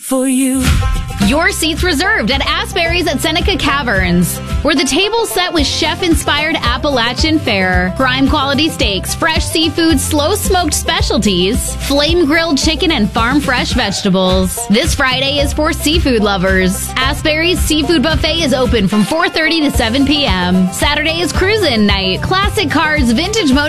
for you. Your seats reserved at Asbury's at Seneca Caverns, where the table's set with chef-inspired Appalachian fare, prime-quality steaks, fresh seafood, slow-smoked specialties, flame-grilled chicken, and farm-fresh vegetables. This Friday is for seafood lovers. Asbury's Seafood Buffet is open from 4:30 to 7 p.m. Saturday is cruisin' night. Classic cars, vintage